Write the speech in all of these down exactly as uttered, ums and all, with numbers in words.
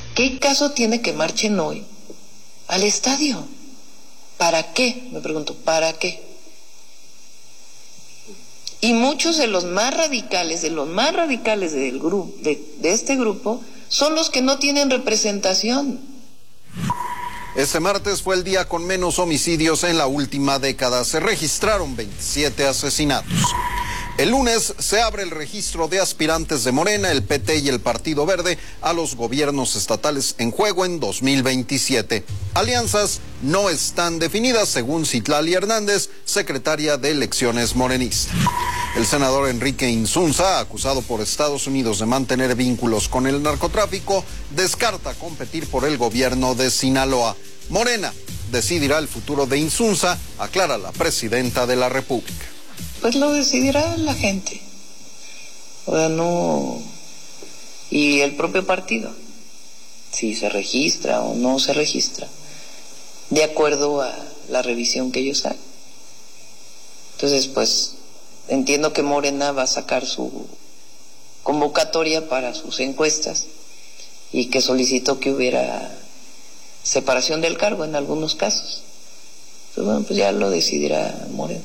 ¿Qué caso tiene que marchen hoy al estadio? ¿Para qué? Me pregunto, ¿para qué? Y muchos de los más radicales, de los más radicales del grupo, de, de este grupo, son los que no tienen representación. Este martes fue el día con menos homicidios en la última década. Se registraron veintisiete asesinatos. El lunes se abre el registro de aspirantes de Morena, el P T y el Partido Verde a los gobiernos estatales en juego en dos mil veintisiete. Alianzas no están definidas, según Citlali Hernández, secretaria de Elecciones morenista. El senador Enrique Insunza, acusado por Estados Unidos de mantener vínculos con el narcotráfico, descarta competir por el gobierno de Sinaloa. Morena decidirá el futuro de Insunza, aclara la presidenta de la República. Pues lo decidirá la gente, o sea, no, y el propio partido, si se registra o no se registra, de acuerdo a la revisión que ellos hagan. Entonces, pues, entiendo que Morena va a sacar su convocatoria para sus encuestas y que solicitó que hubiera separación del cargo en algunos casos. Entonces, bueno, pues ya lo decidirá Morena.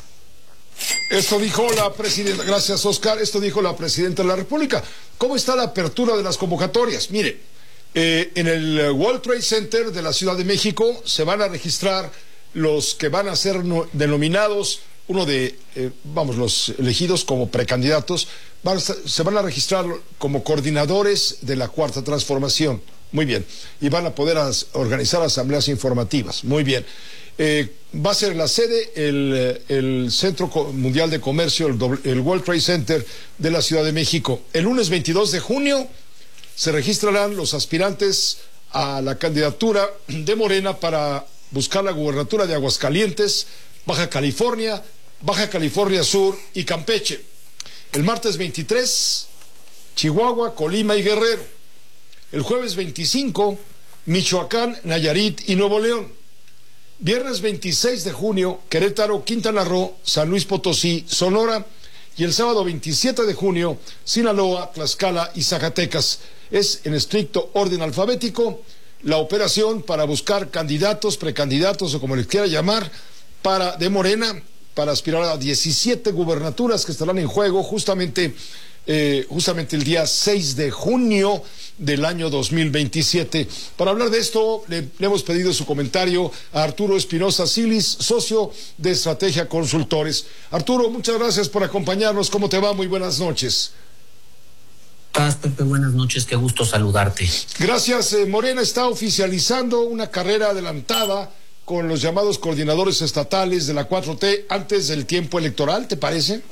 Esto dijo la presidenta, gracias Oscar, esto dijo la presidenta de la República. ¿Cómo está la apertura de las convocatorias? Mire, eh, en el World Trade Center de la Ciudad de México se van a registrar los que van a ser no, denominados, uno de, eh, vamos, los elegidos como precandidatos, van a, se van a registrar como coordinadores de la Cuarta Transformación. Muy bien. Y van a poder as, organizar asambleas informativas. Muy bien. Eh, va a ser la sede el, el Centro Mundial de Comercio, el, el World Trade Center de la Ciudad de México. El lunes veintidós de junio se registrarán los aspirantes a la candidatura de Morena para buscar la gubernatura de Aguascalientes, Baja California, Baja California Sur y Campeche. El martes veintitrés, Chihuahua, Colima y Guerrero. El jueves veinticinco, Michoacán, Nayarit y Nuevo León. Viernes veintiséis de junio, Querétaro, Quintana Roo, San Luis Potosí, Sonora. Y el sábado veintisiete de junio, Sinaloa, Tlaxcala y Zacatecas. Es en estricto orden alfabético la operación para buscar candidatos, precandidatos o como les quiera llamar, para de Morena, para aspirar a diecisiete gubernaturas que estarán en juego justamente, eh, justamente el día seis de junio del año dos mil veintisiete. Para hablar de esto, le, le hemos pedido su comentario a Arturo Espinosa Silis, socio de Estrategia Consultores. Arturo, muchas gracias por acompañarnos. ¿Cómo te va? Muy buenas noches. Paz, Pepe, buenas noches, qué gusto saludarte. Gracias. eh, Morena está oficializando una carrera adelantada con los llamados coordinadores estatales de la cuatro T antes del tiempo electoral, ¿te parece?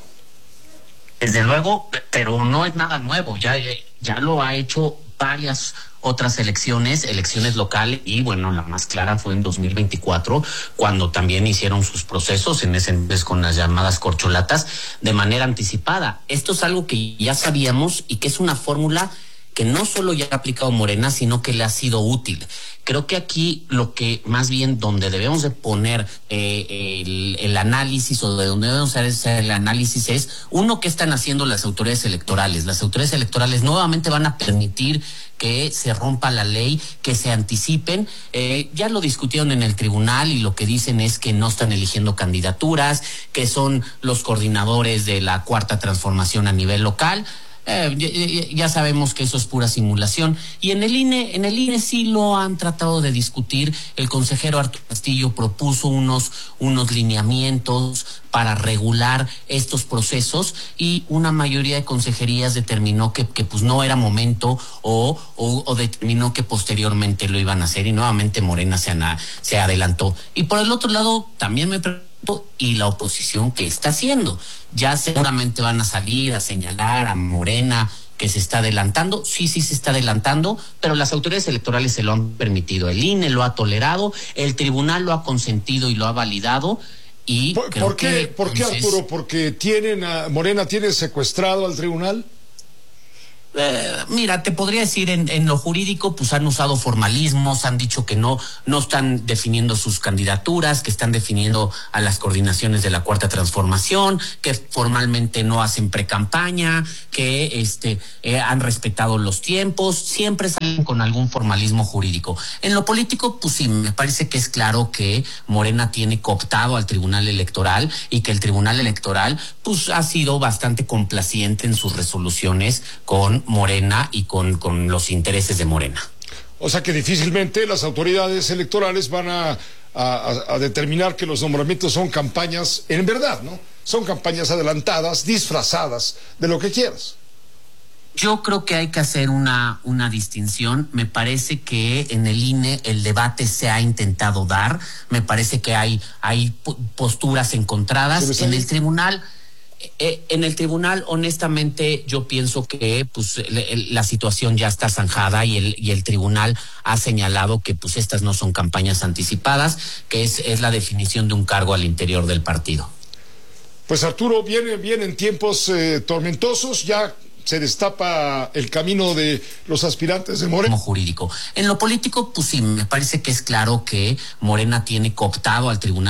Desde luego, pero no es nada nuevo, ya, ya lo ha hecho varias otras elecciones, elecciones locales, y bueno, la más clara fue en dos mil veinticuatro, cuando también hicieron sus procesos, en ese entonces con las llamadas corcholatas, de manera anticipada. Esto es algo que ya sabíamos y que es una fórmula que no solo ya ha aplicado Morena, sino que le ha sido útil. Creo que aquí lo que más bien donde debemos de poner eh, el, el análisis o de donde debemos hacer el análisis es, uno, ¿qué están haciendo las autoridades electorales? Las autoridades electorales nuevamente van a permitir que se rompa la ley, que se anticipen. Eh, ya lo discutieron en el tribunal y lo que dicen es que no están eligiendo candidaturas, que son los coordinadores de la Cuarta Transformación a nivel local. Eh, ya, ya sabemos que eso es pura simulación. Y en el I N E, en el I N E sí lo han tratado de discutir. El consejero Arturo Castillo propuso unos, unos lineamientos para regular estos procesos y una mayoría de consejerías determinó que, que pues no era momento o, o, o determinó que posteriormente lo iban a hacer y nuevamente Morena se, ana, se adelantó. Y por el otro lado también me pregunto, ¿y la oposición qué está haciendo? Ya seguramente van a salir a señalar a Morena que se está adelantando. Sí, sí se está adelantando, pero las autoridades electorales se lo han permitido. El I N E lo ha tolerado, el tribunal lo ha consentido y lo ha validado. Y ¿Por, creo ¿por qué, que, ¿por qué entonces, Arturo? ¿Porque tienen a, Morena tiene secuestrado al tribunal? Eh, mira, te podría decir en, en lo jurídico, pues han usado formalismos, han dicho que no, no están definiendo sus candidaturas, que están definiendo a las coordinaciones de la Cuarta Transformación, que formalmente no hacen precampaña, que este eh, han respetado los tiempos, siempre salen con algún formalismo jurídico. En lo político, pues sí, me parece que es claro que Morena tiene cooptado al Tribunal Electoral y que el Tribunal Electoral, pues ha sido bastante complaciente en sus resoluciones con Morena y con, con los intereses de Morena. O sea que difícilmente las autoridades electorales van a, a, a determinar que los nombramientos son campañas, en verdad, ¿no? Son campañas adelantadas, disfrazadas de lo que quieras. Yo creo que hay que hacer una, una distinción. Me parece que en el I N E el debate se ha intentado dar. Me parece que hay, hay posturas encontradas. En el tribunal... Eh, en el tribunal, honestamente, yo pienso que pues le, la situación ya está zanjada y el y el tribunal ha señalado que pues estas no son campañas anticipadas, que es, es la definición de un cargo al interior del partido. Pues Arturo, viene, vienen tiempos eh, tormentosos, ya se destapa el camino de los aspirantes de Morena. Como jurídico. En lo político, pues sí, me parece que es claro que Morena tiene cooptado al Tribunal